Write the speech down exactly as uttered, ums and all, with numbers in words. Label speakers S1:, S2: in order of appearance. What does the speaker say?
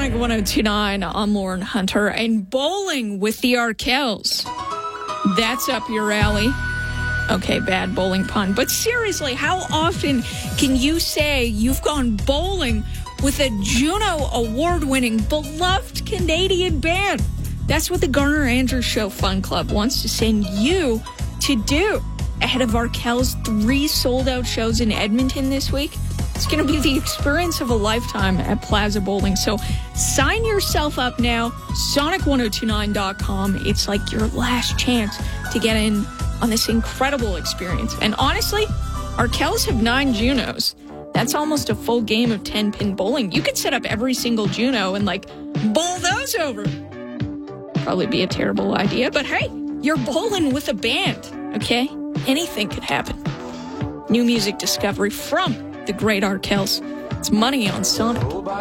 S1: Sonic one oh two point nine, I'm Lauren Hunter, and bowling with the Arkells. That's up your alley. Okay, bad bowling pun. But seriously, how often can you say you've gone bowling with a Juno Award-winning, beloved Canadian band? That's what the Garner Andrews Show Fun Club wants to send you to do ahead of Arkells' three sold-out shows in Edmonton this week. It's going to be the experience of a lifetime at Plaza Bowling. So sign yourself up now, sonic one oh two nine dot com. It's like your last chance to get in on this incredible experience. And honestly, Arkells have nine Junos. That's almost a full game of ten-pin bowling. You could set up every single Juno and, like, bowl those over. Probably be a terrible idea, but hey, you're bowling with a band, okay? Anything could happen. New music discovery from the great Arkells. It's Money on Sonic.